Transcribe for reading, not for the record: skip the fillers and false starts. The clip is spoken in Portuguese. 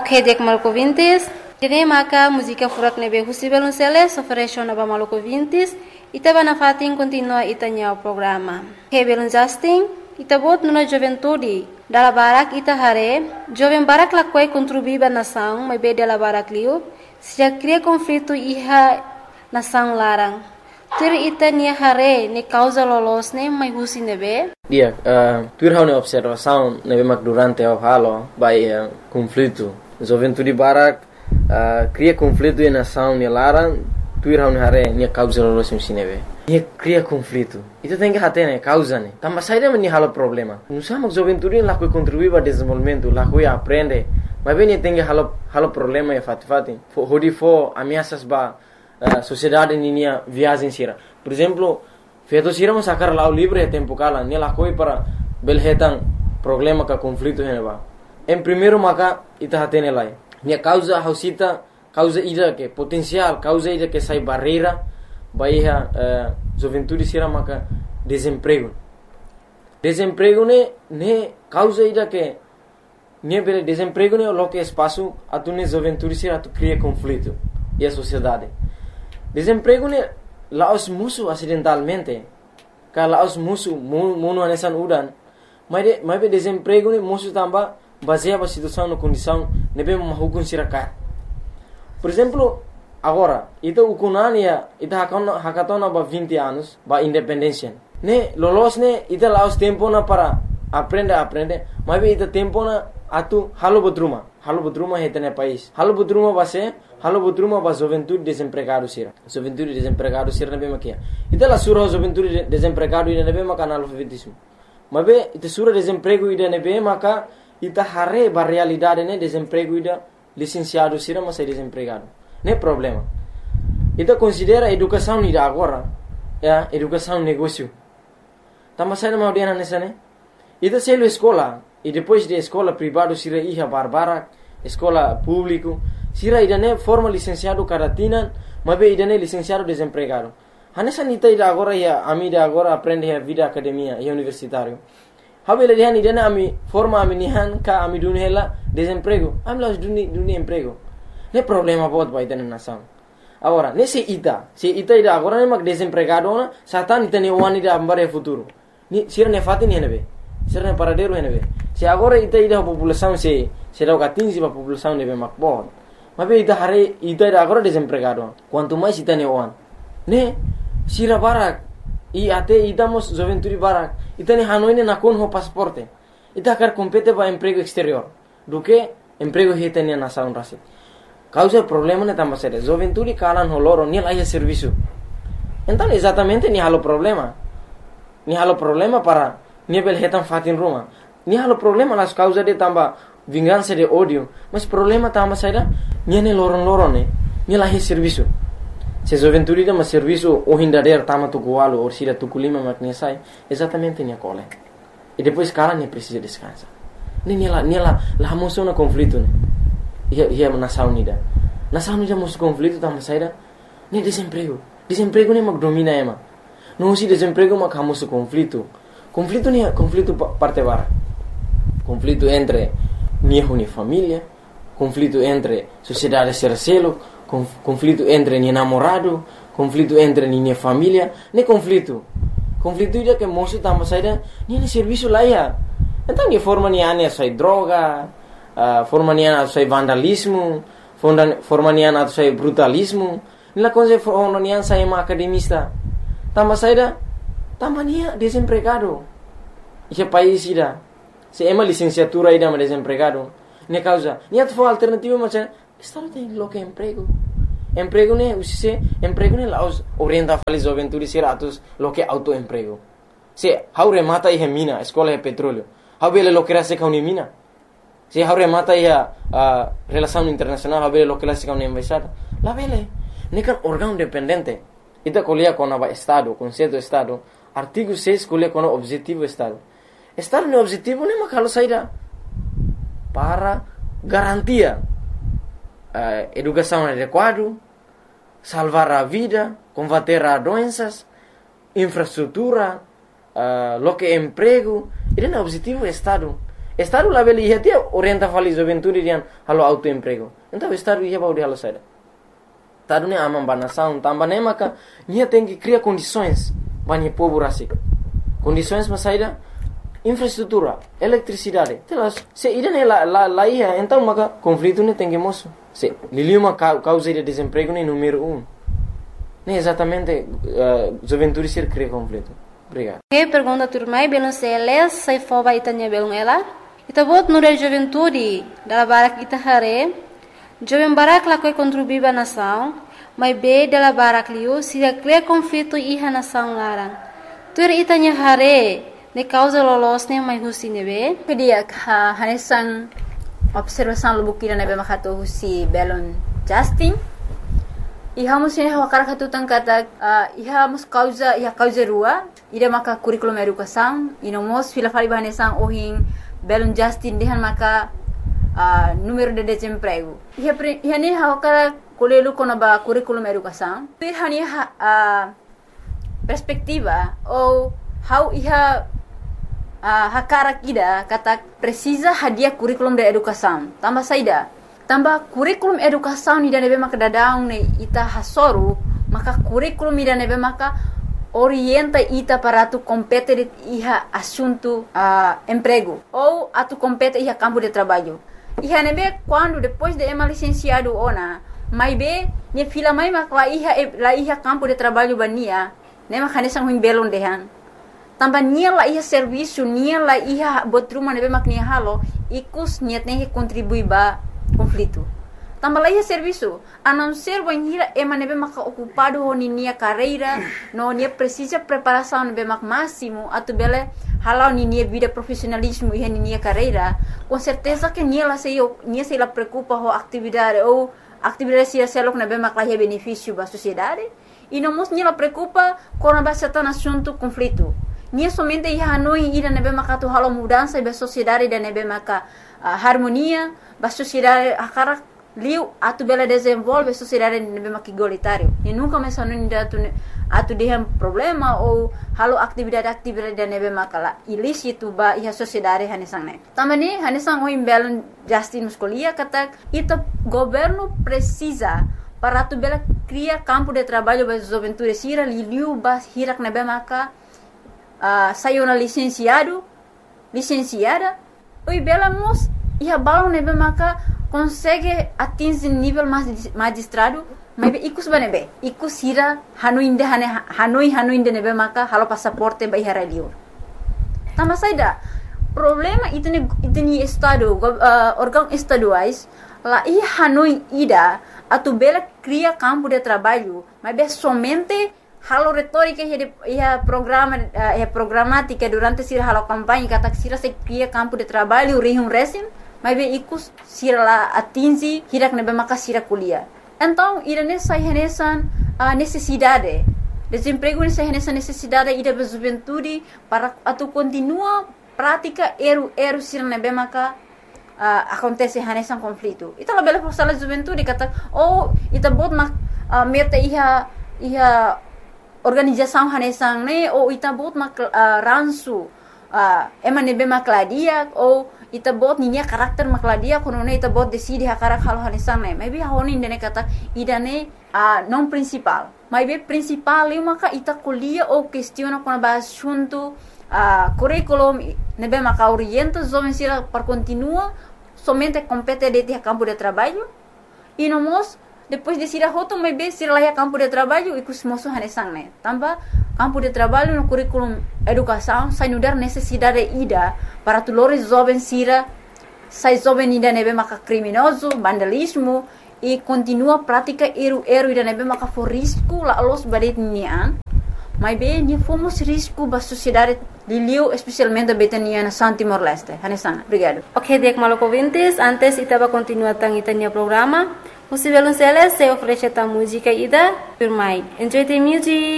Hedek Maluco Vintes, Kene maka música furak nebe Husibel Unceles oferece na Maluco Vintes, itaba na fatin continua itanya o programa. Hebel Justin, itabot nuna juventude, dala barak ita hare, jovem barak lakwai contribuiba nação, mas be dala barak liu, se já cria conflito iha nação larang. Tur ita nia hare ne causa lolos ne mai husi nebe. Dia, tur hau ne observação nebe mak durante o halo by conflito. Juventude barak cria conflito e nação ne larang, tur hau ne hare nia causa lolos ne nebe. Nia cria conflito. Ita tem que hate ne causa ne. Tamba saída men halo problema. Não sabe juventude lá que contribui para desenvolvimento, lá que aprende. Mas bem tem que halo problema e fati. Hodi fo ameaças ba sociedade ninia viagem sira. Por exemplo, feito sira mas sacar lá o livre tempo cala, ne lá coi para belhetan problema ka conflito heneba. Em primeiro maka ita hatene lai. Ne causa hausita, causa ida que potencial, causa ida que sai barreira, baia juventude sira maka desemprego. Desemprego ne causa ida que ne bele desemprego ne lo que espaço atune juventude sira tu cria conflito e a sociedade. Desemprego ne laos musuh acidentalmente, ka laos musuh munu anesan udan, mas desemprego ne musuh tamba baseia a situação na condição nebe mahukun sirakat. Por exemplo, agora ita ukunania ita hakatona ba 20 anos ba independência. Ne lolos ne ita laos tempo na para aprende, mas ita tempo na atu halo bodruma hetene país. Halo bodruma ba juventude desempregado sira. Juventude desempregado sira nebe makia. Ita la sura juventude desempregado ida nebe maka analfabetismo. Mabe ita sura desemprego ida nebe maka ita hare ba realidade ne desemprego ida licenciado sira mas desempregado. Ne problema. Ita considera educação ida agora, educação negócio. Tamba sai na audiana nessa ne. Ita selo escola e depois de escola privado sira iha barbara, escola público sira idane forma licenciado karatina, mas be idane licenciado desempregado. Hanessa nita ida agora ya amida agora aprende a vida academia e universitário. Habele dihan idane ami forma ami nihan ka ami dunhela desemprego. Am las duni emprego. Ne problema bot ba idane nação. Agora, se ita ida agora ne mak desempregado na satan itane wani da ambare futuro. Ni sira ne fatin henebe. Sira ne paradero henebe. Se agora ita ida população se dá o 15 para população nebe mak bot. Mas ita hare ita agora desempregado. Quanto mais ita ne on. Ne sira barak e até idamos juventude barak. Ita ne hanoine na kon ho pasaporte. Ita quer compete para emprego exterior. Do que emprego heta ne nação rasi. Causa problema ne tamba sere. Juventude kalan holoro ni lá serviço. Então exatamente ni halo problema. Ni halo problema para ni bel hetan fatin ruma. Ni halo problema las causa de tamba vingança de ódio, mas problema tamba saída niane loron ne ni lá serviço. Se juventude de mas serviço o hindader tama tukualo ou sira tukulima makne sai, exatamente ni cole. E depois cara ne precisa descansar. Ni lá moção na conflito ne. Ia nação unida. Nação unida moção conflito tamba saída ni desemprego. Desemprego ne mak domina ema. Não se desemprego mak hamoso conflito. Conflito parte bara. Conflito entre minha família, conflito entre sociedade sercelo, conflito entre minha namorado, conflito entre minha família, ne conflito ida que moço tamba saída, nem serviço lá ia. Então de forma niana sai droga, forma niana sai vandalismo, forma niana sai brutalismo, nila coisa forma niana sai academista. Tamba saída, tamba nia desempregado. Esse país ida se ema licenciatura ida mas desempregado. Ne causa, nia tu alternativa macam estado tem lo que emprego. Emprego ne laos orienta fali juventude siratus lo que autoemprego. Se how remata ia mina, escola de petróleo. How bele lo que era se kauni mina. Se how remata ia relação internacional, how bele lo que era se kauni embaixada. La bele, ne kan órgão dependente. Ita colia com o estado, conceito estado. Artigo 6 colia com o objetivo estado. Estado no objetivo ne makalo saída para garantia educação adequada, salvar a vida, combater as doenças, infraestrutura, lo que emprego. Ele é o objetivo do Estado. Estado lá beli ia tia orienta fali juventude rian halo autoemprego. Então estado ia baudi halo saida. Estado ne amam banação, tambah ne maka ia tem que criar condições bani povo rasik. Condições mas saida infraestrutura, eletricidade. Telas, se ida ne lá ia, então maka conflito ne tem que moço. Se liliu uma causa de desemprego ne número 1. Ne exatamente juventude ser cria conflito. Obrigado. Que pergunta turmai belum seles sai foba itanya belum ela. Ita bot nure juventude dala barak ita hare. Jovem barak la koi contribuir ba nação, mas be dala barak liu se cria conflito iha nação larang. Tur itanya hare ne causa lolosnya mai husi nebe. Pedia hanesang observação lubukira nebe makato husi belon Justin. Iha musine hawakara katutan kata iha mus causa rua ida maka curriculum educação inomos fila fali bahanesang ohin belon Justin dehan maka número de desemprego. Iha ne hawakara kolelu konaba curriculum educação. Iha ne perspectiva ou how iha hakara kida kata precisa hadiah curriculum de educação. Tambah saida. Tambah kurikulum educação ni nebe maka dadaung ne ita hasoru maka kurikulum ni nebe maka orienta ita para tu compete iha assunto emprego ou atu compete iha campo de trabalho. Iha nebe quando depois de ema licenciado ona mai be ne fila mai maka la iha campo de trabalho bania ne maka nesang huing belon dehan. Tambah nia la iha serviço nia la iha botruma nebe mak nia halo ikus niatnya contribui ba conflito. Tambah lagi serviço, a não ser banhira ema nebe maka ocupado ho nia carreira, no nia precisa preparação nebe mak máximo, atu bele halau nia vida profissionalismo e nia carreira, com certeza que nia se la preocupa ho atividade ou atividade se selok nebe mak lahi benefício ba sociedade, e não mos nia la preocupa com a bastante assunto conflito. Nia somente ia hanoi ida nebe maka tu halau mudança ba sociedade da nebe maka harmonia ba sociedade akara liu atu bela desenvolve sociedade nebe maki igualitário e nunca mencionou ainda atu dehan problema ou halo atividade da nebe makala ilícito ba iha sociedade hanesang ne tamani hanesang oi belan Justin muscolia kata ita governo precisa para atu bela cria campo de trabalho ba juventude sira liu ba hirak nebe maka saiu na licenciada oi bela mos iha balon nebe maka consegue atingir nível magistrado mas ikus banebe ikus hira hanoi nebe maka halo passaporte ba iha radio tambah saida problema itni estado órgão estaduais la iha hanoi ida atu bela cria campo de trabalho mas be somente halo retórica ia programática durante sira halo campanha kata sira se cria campo de trabalho resim mas be ikus sira la atingi hirak nebe maka sira kuliah. Então irane sai renesan necessidade desemprego ne sai renesan necessidade ida be juventude para atu continua prática eru sira nebe maka acontece renesan conflito. Ita la bela sala juventude kata ita bot mak meta iha organização hanesang ne ou ita bot mak ransu ema nebe makladia ou ita bot ninya karakter makladia kono ne ita bot decide hakarak halo hanesang ne maybe honi ndene kata idane non principal maybe principal eu maka ita kuliah ou questiona kono ba assunto curriculum nebe maka orienta jovem sira para continua somente compete de campo de trabalho e nomos depois de sira hoto maybe sira lá campo de trabalho e kusmoso hanesang ne tambah campo de trabalho no curriculum educação sai nudar necessidade ida para tulores jovens sira sai jovem ida nebe maka criminoso vandalismo e continua prática eru ida nebe maka for risco la los badet nian mas bem ni fomos risco ba sociedade liliu especialmente betania na Timor Leste hanesang obrigado. Ok, dek maloko vintes antes itaba continua tang itanya programa. Musivelun Celes se oferece ta música ida firmai. Enjoy the music.